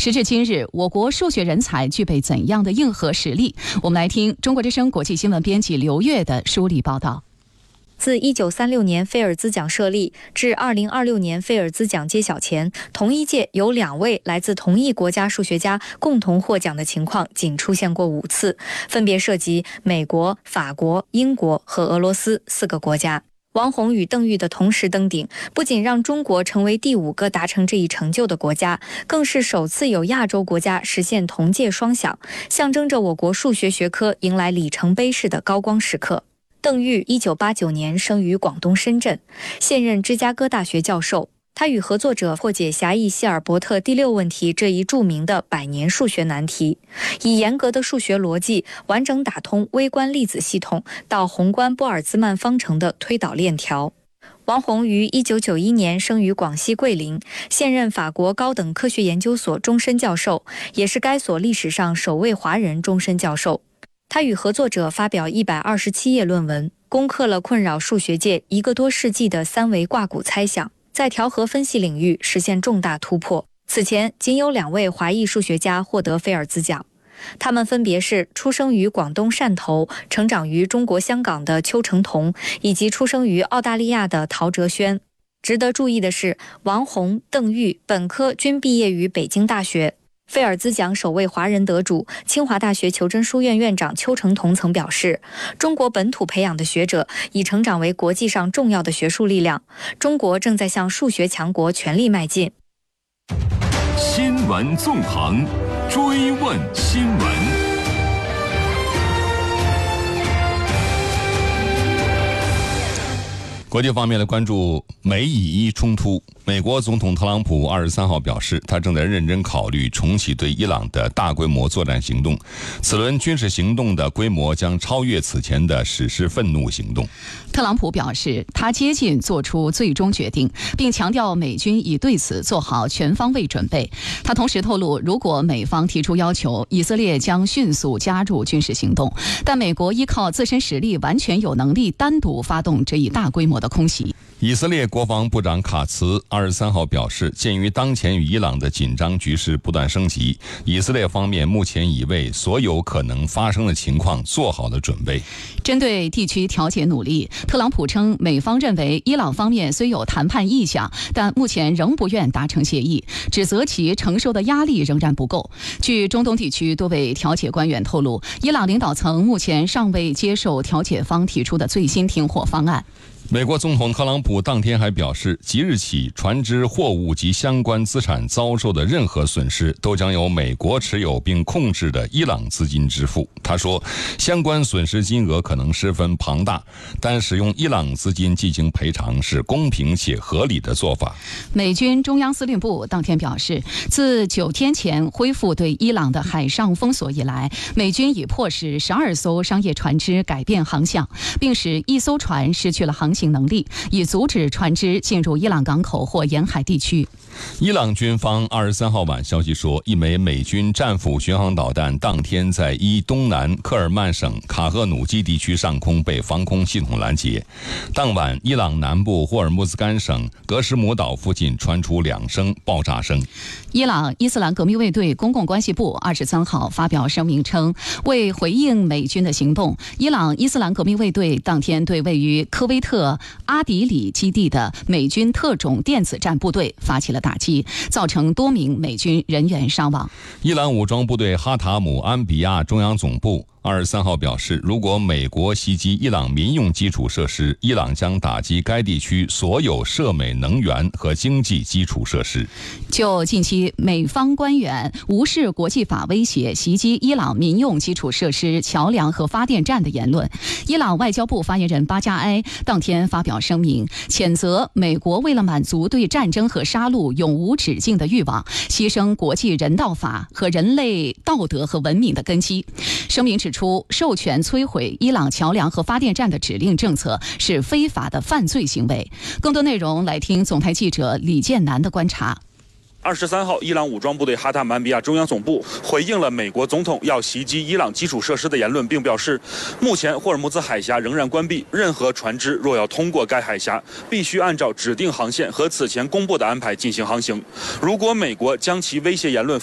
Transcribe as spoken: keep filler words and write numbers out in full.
时至今日，我国数学人才具备怎样的硬核实力？我们来听中国之声国际新闻编辑刘越的梳理报道。 自一九三六年菲尔兹奖设立至二零二六年菲尔兹奖揭晓前，同一届有两位来自同一国家数学家共同获奖的情况仅出现过五次，分别涉及美国、法国、英国和俄罗斯四个国家。王宏与邓玉的同时登顶，不仅让中国成为第五个达成这一成就的国家，更是首次有亚洲国家实现同届双响，象征着我国数学学科迎来里程碑式的高光时刻。邓玉一九八九年生于广东深圳，现任芝加哥大学教授。他与合作者破解狭义希尔伯特第六问题这一著名的百年数学难题，以严格的数学逻辑完整打通微观粒子系统到宏观波尔兹曼方程的推导链条。王宏于一九九一年生于广西桂林，现任法国高等科学研究所终身教授，也是该所历史上首位华人终身教授。他与合作者发表一百二十七页论文，攻克了困扰数学界一个多世纪的三维挂骨猜想，在调和分析领域实现重大突破。此前仅有两位华裔数学家获得菲尔兹奖，他们分别是出生于广东汕头、成长于中国香港的邱成桐，以及出生于澳大利亚的陶哲轩。值得注意的是，王宏、邓玉本科均毕业于北京大学。菲尔兹奖首位华人得主、清华大学求真书院院长邱成桐曾表示，中国本土培养的学者已成长为国际上重要的学术力量，中国正在向数学强国全力迈进。 新闻纵横，追问新闻。国际方面的关注美以伊冲突，美国总统特朗普二十三号表示，他正在认真考虑重启对伊朗的大规模作战行动，此轮军事行动的规模将超越此前的史诗愤怒行动。 特朗普表示，他接近做出最终决定，并强调美军已对此做好全方位准备。他同时透露，如果美方提出要求，以色列将迅速加入军事行动，但美国依靠自身实力完全有能力单独发动这一大规模的空袭。 以色列国防部长卡茨二十三号表示，鉴于当前与伊朗的紧张局势不断升级，以色列方面目前已为所有可能发生的情况做好了准备。 针对地区调解努力，特朗普称，美方认为伊朗方面虽有谈判意向，但目前仍不愿达成协议，指责其承受的压力仍然不够。据中东地区多位调解官员透露，伊朗领导层目前尚未接受调解方提出的最新停火方案。 美国总统特朗普当天还表示，即日起船只、货物及相关资产遭受的任何损失都将由美国持有并控制的伊朗资金支付。他说，相关损失金额可能十分庞大，但使用伊朗资金进行赔偿是公平且合理的做法。 美军中央司令部当天表示，自九天前恢复对伊朗的海上封锁以来，美军已迫使十二艘商业船只改变航向，并使一艘船失去了航行能力，以阻止船只进入伊朗港口或沿海地区。 伊朗军方二十三号晚消息说，一枚美军战斧巡航导弹当天在伊东南科尔曼省卡赫努基地区上空被防空系统拦截。当晚，伊朗南部霍尔木兹干省格什姆岛附近传出两声爆炸声。 伊朗伊斯兰革命卫队公共关系部二十三号发表声明称，为回应美军的行动，伊朗伊斯兰革命卫队当天对位于科威特阿迪里基地的美军特种电子战部队发起了打击，造成多名美军人员伤亡。 伊朗武装部队哈塔姆安比亚中央总部二十三号表示，如果美国袭击伊朗民用基础设施，伊朗将打击该地区所有涉美能源和经济基础设施。 就近期美方官员无视国际法威胁袭击伊朗民用基础设施、桥梁和发电站的言论，伊朗外交部发言人巴加埃当天发表声明，谴责美国为了满足对战争和杀戮永无止境的欲望，牺牲国际人道法和人类道德和文明的根基。声明指出，授权摧毁伊朗桥梁和发电站的指令政策是非法的犯罪行为。更多内容来听总台记者李建南的观察。 二十三号，伊朗武装部队哈塔曼比亚中央总部回应了美国总统要袭击伊朗基础设施的言论，并表示，目前霍尔木兹海峡仍然关闭，任何船只若要通过该海峡，必须按照指定航线和此前公布的安排进行航行。如果美国将其威胁言论